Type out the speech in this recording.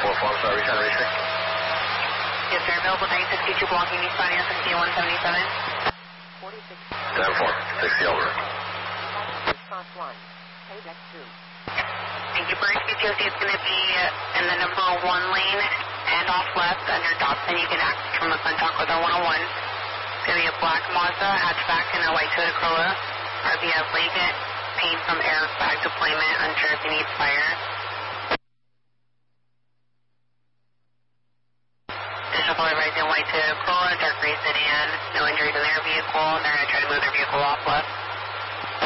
sorry, return racing. Yes, sir. Available 962 blocking eastbound and 6177. 10-4, 60 over. Response 1, Paydeck 2. Thank you. First BTOC is going to be in the number 1 lane and off left under Dobson. You can access from the front dock with our 101. It's going to be a black Mazda hatchback and a white Toyota Corolla. RBF Leggett, paint from airbag deployment, unsure if you need fire. Additional color rising white Toyota Corolla, dark gray sedan, no injuries in their vehicle, and they're going to try to move their vehicle off left.